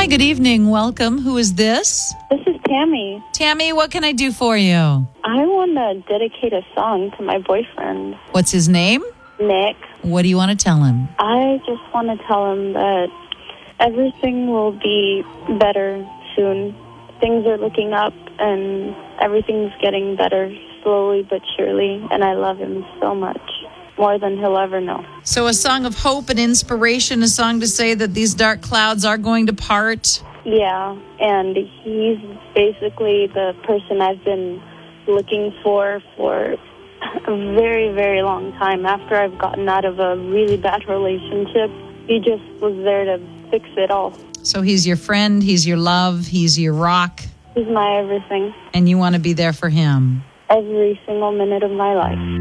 good evening. Welcome. Who is this? This is Tammy. Tammy, what can I do for you? I want to dedicate a song to my boyfriend, What's his name? Nick. What do you want to tell him? I just want to tell him that everything will be better soon. Things are looking up and everything's getting better slowly but surely, and I love him so much, more than he'll ever know. So a song of hope and inspiration, a song to say that these dark clouds are going to part. Yeah, and he's basically the person I've been looking for a very, very long time. After I've gotten out of a really bad relationship, he just was there to fix it all. So he's your friend, he's your love, he's your rock, He's my everything, and you want to be there for him. every single minute of my life.